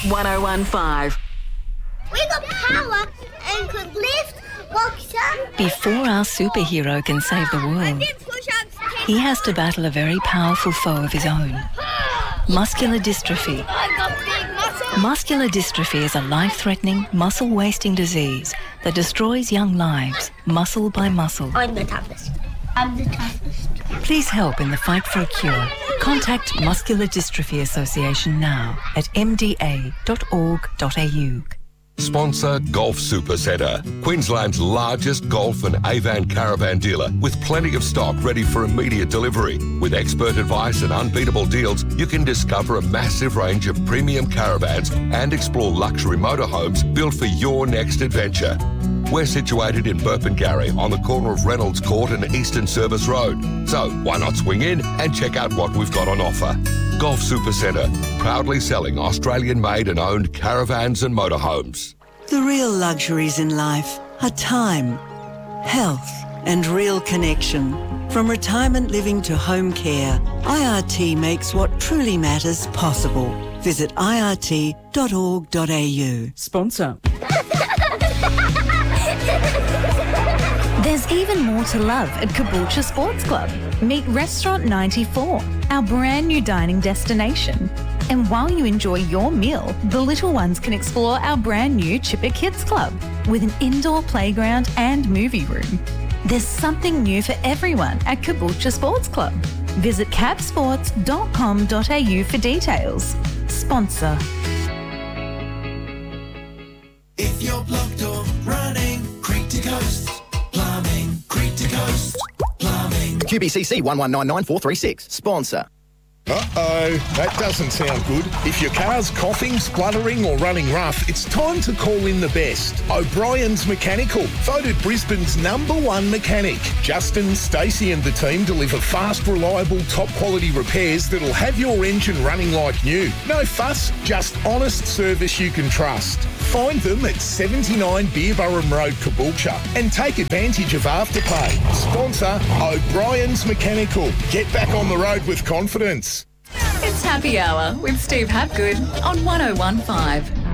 1015. We got power and could lift, walk some. Before our superhero can save the world, he has to battle a very powerful foe of his own. Muscular dystrophy. Muscular dystrophy is a life-threatening, muscle-wasting disease that destroys young lives, muscle by muscle. I'm the toughest. I'm the toughest. Please help in the fight for a cure. Contact Muscular Dystrophy Association now at mda.org.au. Sponsor Golf Supercentre, Queensland's largest golf and Avan caravan dealer with plenty of stock ready for immediate delivery. With expert advice and unbeatable deals, you can discover a massive range of premium caravans and explore luxury motorhomes built for your next adventure. We're situated in Burpengary on the corner of Reynolds Court and Eastern Service Road. So why not swing in and check out what we've got on offer. Golf Supercentre, proudly selling Australian-made and owned caravans and motorhomes. The real luxuries in life are time, health and real connection. From retirement living to home care, IRT makes what truly matters possible. Visit irt.org.au. Sponsor. There's even more to love at Caboolture Sports Club. Meet Restaurant 94, our brand new dining destination. And while you enjoy your meal, the little ones can explore our brand new Chipper Kids Club with an indoor playground and movie room. There's something new for everyone at Caboolture Sports Club. Visit cabsports.com.au for details. Sponsor. If you're blocked or running, Creek to Coast Plumbing, Creek to Coast Plumbing. QBCC 1199436. Sponsor. Uh-oh, that doesn't sound good. If your car's coughing, spluttering or running rough, it's time to call in the best. O'Brien's Mechanical, voted Brisbane's #1 mechanic. Justin, Stacey and the team deliver fast, reliable, top-quality repairs that'll have your engine running like new. No fuss, just honest service you can trust. Find them at 79 Beerburrum Road, Caboolture, and take advantage of Afterpay. Sponsor O'Brien's Mechanical. Get back on the road with confidence. It's Happy Hour with Steve Hapgood on 1015.